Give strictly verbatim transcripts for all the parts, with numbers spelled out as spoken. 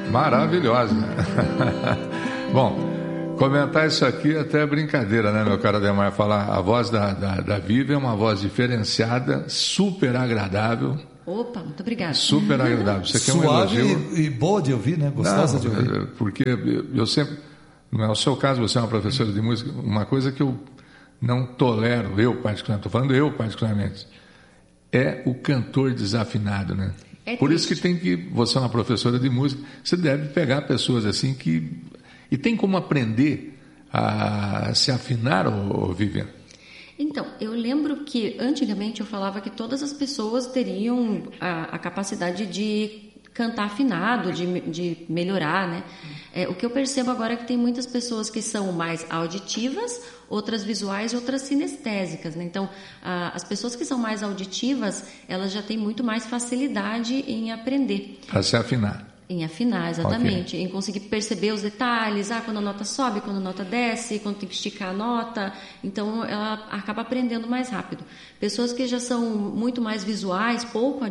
Maravilhosa. Bom, comentar isso aqui é até brincadeira, né, meu caro Ademar? Falar, a voz da, da, da Vivi é uma voz diferenciada, super agradável. Opa, muito obrigada. Super agradável. Você quer um Suave elogio? e, e boa de ouvir, né? Gostosa Não, de ouvir. Porque eu sempre, não é o seu caso, você é uma professora de música, uma coisa que eu não tolero, eu particularmente, estou falando eu particularmente, é o cantor desafinado, né? É Por triste. isso que tem que, você é uma professora de música, você deve pegar pessoas assim que, e tem como aprender a se afinar, ô, ô, Vivian? Então, eu lembro que antigamente eu falava que todas as pessoas teriam a, a capacidade de cantar afinado, de, de melhorar, né? É, o que eu percebo agora é que tem muitas pessoas que são mais auditivas, outras visuais e outras sinestésicas, né? Então, a, as pessoas que são mais auditivas, elas já têm muito mais facilidade em aprender. Para se afinar. Em afinar, exatamente. Okay. Em conseguir perceber os detalhes, ah, quando a nota sobe, quando a nota desce, quando tem que esticar a nota. Então, ela acaba aprendendo mais rápido. Pessoas que já são muito mais visuais, pouco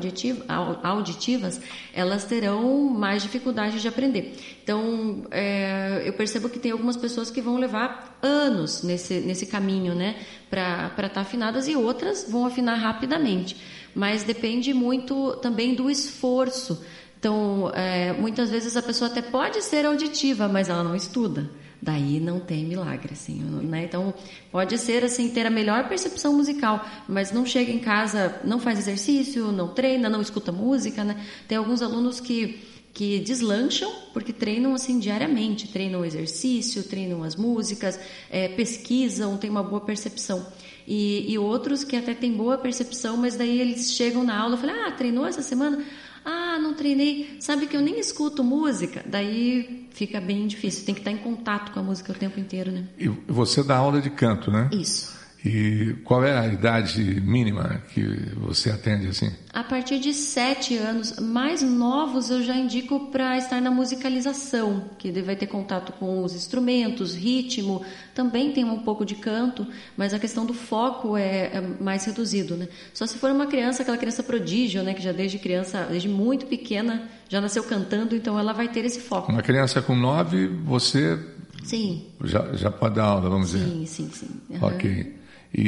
auditivas, elas terão mais dificuldade de aprender. Então, é, eu percebo que tem algumas pessoas que vão levar anos nesse, nesse caminho, né, para estar afinadas, e outras vão afinar rapidamente. Mas depende muito também do esforço. Então, é, muitas vezes a pessoa até pode ser auditiva, mas ela não estuda. Daí não tem milagre, assim, né? Então, pode ser, assim, ter a melhor percepção musical, mas não chega em casa, não faz exercício, não treina, não escuta música, né? Tem alguns alunos que, que deslancham porque treinam, assim, diariamente. Treinam o exercício, treinam as músicas, é, pesquisam, têm uma boa percepção. E, e outros que até têm boa percepção, mas daí eles chegam na aula e falam, ah, treinou essa semana? Ah, não treinei, sabe que eu nem escuto música, daí fica bem difícil, tem que estar em contato com a música o tempo inteiro, né? E você dá aula de canto, né? Isso. E qual é a idade mínima que você atende assim? A partir de sete anos, mais novos eu já indico para estar na musicalização, que ele vai ter contato com os instrumentos, ritmo, também tem um pouco de canto, mas a questão do foco é, é mais reduzido, né? Só se for uma criança, aquela criança prodígio, né, que já desde criança, desde muito pequena, já nasceu cantando, então ela vai ter esse foco. Uma criança com nove, você sim. já, já pode dar aula, vamos sim, dizer? Sim, sim, sim. Uhum. Ok.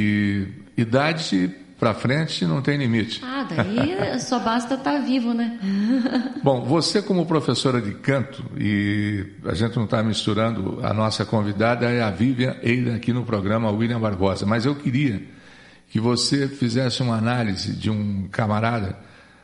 E idade para frente não tem limite. Ah, daí só basta estar vivo, né? Bom, você como professora de canto, e a gente não está misturando, a nossa convidada é a Vivian Eida aqui no programa William Barbosa, mas eu queria que você fizesse uma análise de um camarada.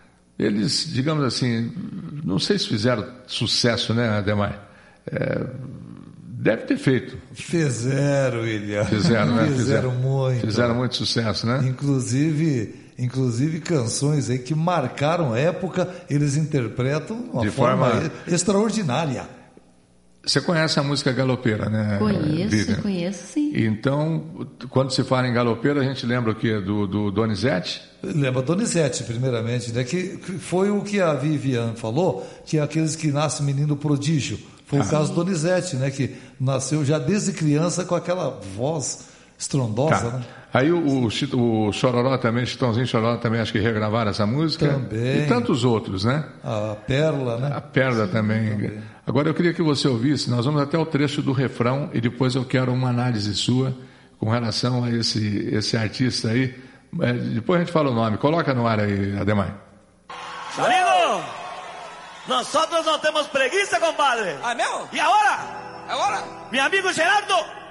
Eles, digamos assim, não sei se fizeram sucesso, né, Ademar? É, deve ter feito. Fizeram, William. Fizeram, né? Fizeram, fizeram muito. Fizeram muito sucesso, né? Inclusive, inclusive canções aí que marcaram época, eles interpretam de uma de forma, forma extraordinária. Você conhece a música galopeira, né? Conheço, Vivian? conheço, sim. Então, quando se fala em galopeira, a gente lembra o quê? Do, do Donizete? Lembra Donizete, primeiramente, né? Que foi o que a Vivian falou, que é aqueles que nascem menino prodígio. Foi ah. o caso do Donizete, né? Que nasceu já desde criança com aquela voz estrondosa, tá. né? Aí o, o, o Chororó também, Chitãozinho e Chororó também acho que regravaram essa música. Também. E tantos outros, né? A Pérola, né? A Pérola também. também. Agora eu queria que você ouvisse, nós vamos até o trecho do refrão e depois eu quero uma análise sua com relação a esse, esse artista aí. É, depois a gente fala o nome. Coloca no ar aí, Ademar. Amigo, nós não temos preguiça, compadre. Ah, meu? E agora? Agora? Mi amigo Gerardo.